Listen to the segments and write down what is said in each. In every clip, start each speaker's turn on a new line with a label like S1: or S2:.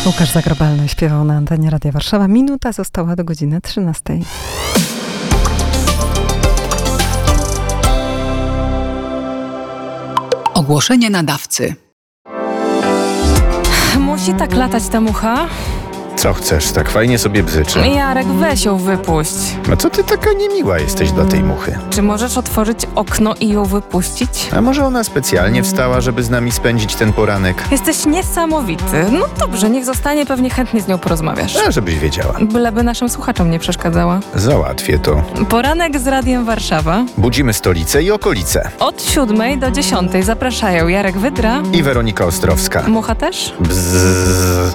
S1: Łukasz Zagrabalny śpiewał na antenie Radia Warszawa. Minuta została do godziny 13.
S2: Ogłoszenie nadawcy.
S3: Musi tak latać ta mucha?
S4: Co chcesz? Tak fajnie sobie bzyczy.
S3: Jarek, weź ją wypuść.
S4: A co ty taka niemiła jesteś dla tej muchy?
S3: Czy możesz otworzyć okno i ją wypuścić?
S4: A może ona specjalnie wstała, żeby z nami spędzić ten poranek?
S3: Jesteś niesamowity. No dobrze, niech zostanie, pewnie chętnie z nią porozmawiasz.
S4: A żebyś wiedziała.
S3: Byleby naszym słuchaczom nie przeszkadzała.
S4: Załatwię to.
S3: Poranek z Radiem Warszawa.
S4: Budzimy stolicę i okolice.
S3: Od 7 do 10 zapraszają Jarek Wydra
S4: I Weronika Ostrowska.
S3: Mucha też?
S4: Bzzz.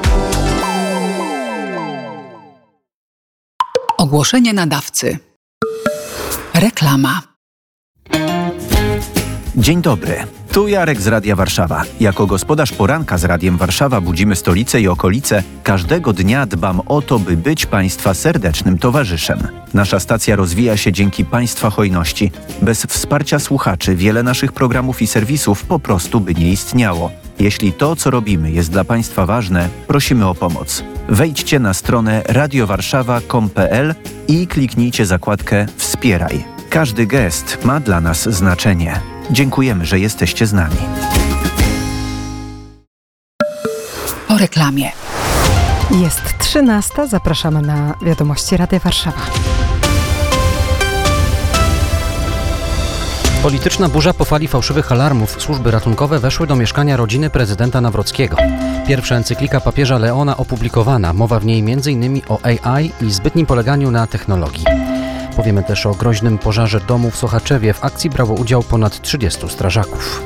S2: Ogłoszenie nadawcy. Reklama.
S5: Dzień dobry. Tu Jarek z Radia Warszawa. Jako gospodarz poranka z Radiem Warszawa Budzimy stolicę i okolice, każdego dnia dbam o to, by być Państwa serdecznym towarzyszem. Nasza stacja rozwija się dzięki Państwa hojności. Bez wsparcia słuchaczy wiele naszych programów i serwisów po prostu by nie istniało. Jeśli to, co robimy, jest dla Państwa ważne, prosimy o pomoc. Wejdźcie na stronę radiowarszawa.com.pl i kliknijcie zakładkę Wspieraj. Każdy gest ma dla nas znaczenie. Dziękujemy, że jesteście z nami.
S2: Po reklamie.
S1: Jest 13. Zapraszamy na wiadomości Radia Warszawa.
S6: Polityczna burza po fali fałszywych alarmów. Służby ratunkowe weszły do mieszkania rodziny prezydenta Nawrockiego. Pierwsza encyklika papieża Leona opublikowana. Mowa w niej m.in. o AI i zbytnim poleganiu na technologii. Powiemy też o groźnym pożarze domu w Sochaczewie. W akcji brało udział ponad 30 strażaków.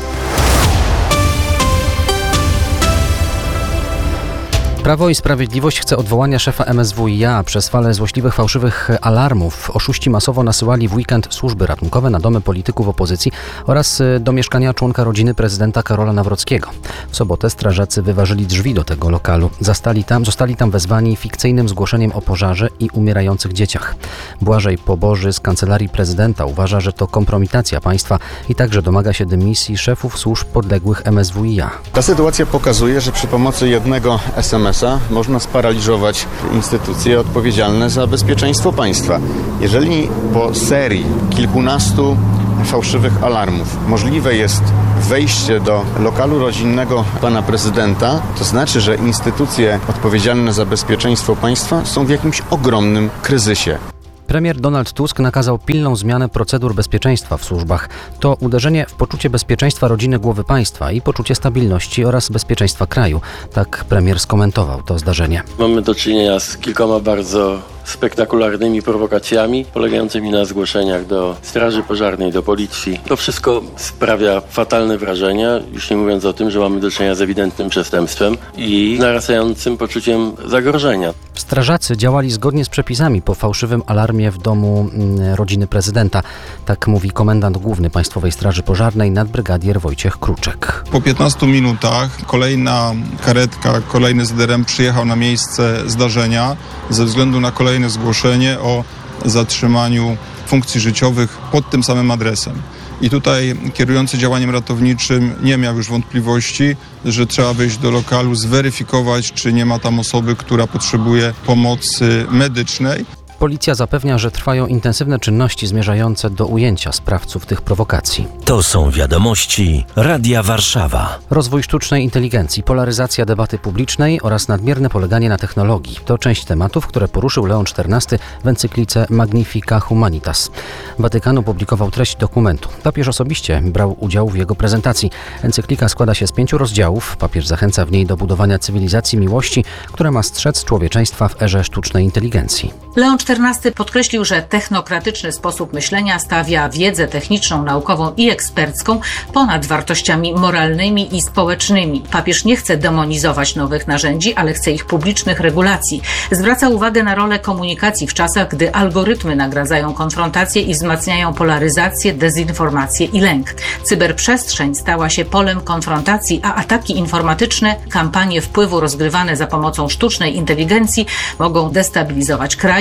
S6: Prawo i Sprawiedliwość chce odwołania szefa MSWiA przez falę złośliwych fałszywych alarmów. Oszuści masowo nasyłali w weekend służby ratunkowe na domy polityków opozycji oraz do mieszkania członka rodziny prezydenta Karola Nawrockiego. W sobotę strażacy wyważyli drzwi do tego lokalu. Zostali tam wezwani fikcyjnym zgłoszeniem o pożarze i umierających dzieciach. Błażej Poboży z Kancelarii Prezydenta uważa, że to kompromitacja państwa i także domaga się dymisji szefów służb podległych MSWiA.
S7: Ta sytuacja pokazuje, że przy pomocy jednego SMS-a można sparaliżować instytucje odpowiedzialne za bezpieczeństwo państwa. Jeżeli po serii kilkunastu fałszywych alarmów możliwe jest wejście do lokalu rodzinnego pana prezydenta, to znaczy, że instytucje odpowiedzialne za bezpieczeństwo państwa są w jakimś ogromnym kryzysie.
S6: Premier Donald Tusk nakazał pilną zmianę procedur bezpieczeństwa w służbach. To uderzenie w poczucie bezpieczeństwa rodziny głowy państwa i poczucie stabilności oraz bezpieczeństwa kraju. Tak premier skomentował to zdarzenie.
S8: Mamy do czynienia z kilkoma bardzo spektakularnymi prowokacjami polegającymi na zgłoszeniach do straży pożarnej, do policji. To wszystko sprawia fatalne wrażenia, już nie mówiąc o tym, że mamy do czynienia z ewidentnym przestępstwem i narastającym poczuciem zagrożenia.
S6: Strażacy działali zgodnie z przepisami po fałszywym alarmie w domu rodziny prezydenta. Tak mówi komendant główny Państwowej Straży Pożarnej nadbrygadier Wojciech Kruczek.
S9: Po 15 minutach kolejna karetka, kolejny ZDRM przyjechał na miejsce zdarzenia ze względu na kolejne zgłoszenie o zatrzymaniu funkcji życiowych pod tym samym adresem. I tutaj kierujący działaniem ratowniczym nie miał już wątpliwości, że trzeba wejść do lokalu, zweryfikować, czy nie ma tam osoby, która potrzebuje pomocy medycznej.
S6: Policja zapewnia, że trwają intensywne czynności zmierzające do ujęcia sprawców tych prowokacji.
S10: To są wiadomości Radia Warszawa.
S6: Rozwój sztucznej inteligencji, polaryzacja debaty publicznej oraz nadmierne poleganie na technologii. To część tematów, które poruszył Leon XIV w encyklice Magnifica Humanitas. Watykan opublikował treść dokumentu. Papież osobiście brał udział w jego prezentacji. Encyklika składa się z 5 rozdziałów. Papież zachęca w niej do budowania cywilizacji miłości, która ma strzec człowieczeństwa w erze sztucznej inteligencji.
S11: Leon XIV podkreślił, że technokratyczny sposób myślenia stawia wiedzę techniczną, naukową i ekspercką ponad wartościami moralnymi i społecznymi. Papież nie chce demonizować nowych narzędzi, ale chce ich publicznych regulacji. Zwraca uwagę na rolę komunikacji w czasach, gdy algorytmy nagradzają konfrontację i wzmacniają polaryzację, dezinformację i lęk. Cyberprzestrzeń stała się polem konfrontacji, a ataki informatyczne, kampanie wpływu rozgrywane za pomocą sztucznej inteligencji mogą destabilizować kraj,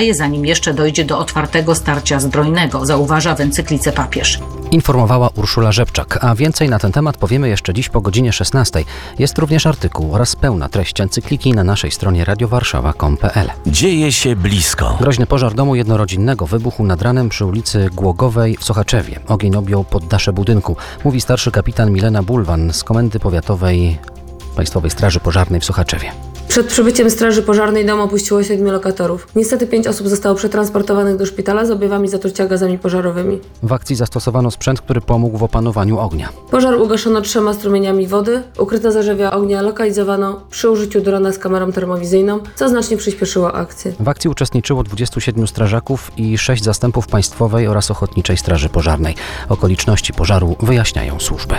S11: pozostaje, zanim jeszcze dojdzie do otwartego starcia zbrojnego, zauważa w encyklice papież.
S6: Informowała Urszula Rzepczak, a więcej na ten temat powiemy jeszcze dziś po godzinie 16. Jest również artykuł oraz pełna treść encykliki na naszej stronie radiowarszawa.com.pl.
S10: Dzieje się blisko.
S6: Groźny pożar domu jednorodzinnego wybuchł nad ranem przy ulicy Głogowej w Sochaczewie. Ogień objął poddasze budynku, mówi starszy kapitan Milena Bulwan z Komendy Powiatowej Państwowej Straży Pożarnej w Sochaczewie.
S12: Przed przybyciem Straży Pożarnej dom opuściło 7 lokatorów. Niestety 5 osób zostało przetransportowanych do szpitala z objawami zatrucia gazami pożarowymi.
S6: W akcji zastosowano sprzęt, który pomógł w opanowaniu ognia.
S12: Pożar ugaszono 3 strumieniami wody. Ukryte zarzewia ognia lokalizowano przy użyciu drona z kamerą termowizyjną, co znacznie przyspieszyło akcję.
S6: W akcji uczestniczyło 27 strażaków i 6 zastępów Państwowej oraz Ochotniczej Straży Pożarnej. Okoliczności pożaru wyjaśniają służby.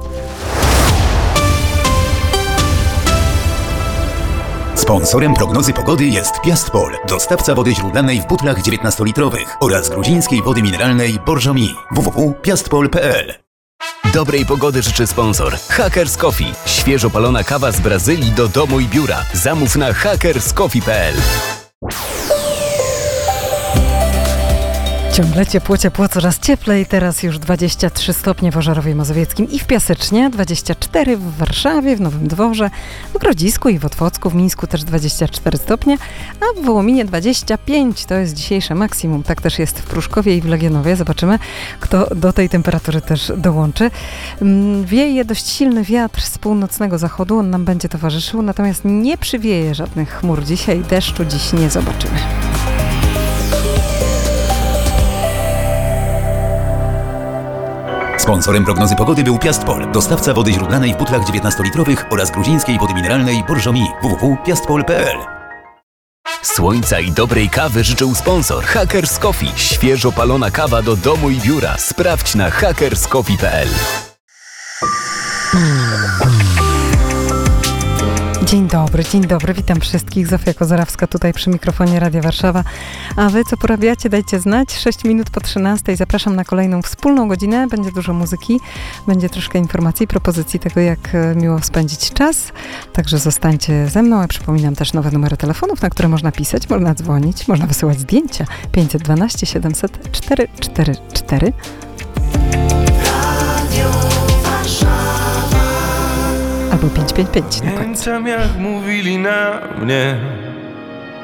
S13: Sponsorem prognozy pogody jest Piastpol, dostawca wody źródlanej w butlach 19-litrowych oraz gruzińskiej wody mineralnej Borżomi. www.piastpol.pl.
S14: Dobrej pogody życzy sponsor Hackers Coffee. Świeżo palona kawa z Brazylii do domu i biura. Zamów na hackerscoffee.pl.
S1: Ciągle ciepło, coraz cieplej. Teraz już 23 stopnie w Ożarowie Mazowieckim i w Piasecznie, 24 w Warszawie, w Nowym Dworze, w Grodzisku i w Otwocku, w Mińsku też 24 stopnie, a w Wołominie 25. To jest dzisiejsze maksimum. Tak też jest w Pruszkowie i w Legionowie. Zobaczymy, kto do tej temperatury też dołączy. Wieje dość silny wiatr z północnego zachodu. On nam będzie towarzyszył, natomiast nie przywieje żadnych chmur dzisiaj. Deszczu dziś nie zobaczymy.
S13: Sponsorem prognozy pogody był Piastpol, dostawca wody źródlanej w butlach 19-litrowych oraz gruzińskiej wody mineralnej Borżomi. www.piastpol.pl.
S14: Słońca i dobrej kawy życzył sponsor Hackers Coffee. Świeżo palona kawa do domu i biura. Sprawdź na hackerscoffee.pl.
S1: Dzień dobry, witam wszystkich. Zofia Kozarawska tutaj przy mikrofonie Radia Warszawa. A wy co porabiacie? Dajcie znać. 6 minut po 13. Zapraszam na kolejną wspólną godzinę. Będzie dużo muzyki, będzie troszkę informacji, propozycji tego, jak miło spędzić czas. Także zostańcie ze mną. Ja przypominam też nowe numery telefonów, na które można pisać, można dzwonić, można wysyłać zdjęcia. 512 700 444. Albo 555 na końcu.
S15: Pamiętam jak mówili na mnie,